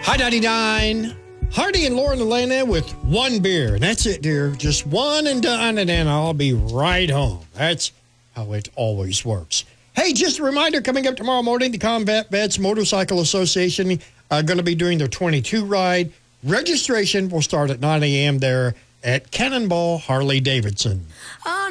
Hi, 99. Hardy and Lauren Elena with one beer. And that's it, dear. Just one and done, and then I'll be right home. That's how it always works. Hey, just a reminder, coming up tomorrow morning, the Combat Vets Motorcycle Association are going to be doing their 22 ride. Registration will start at 9 a.m. there at Cannonball Harley-Davidson.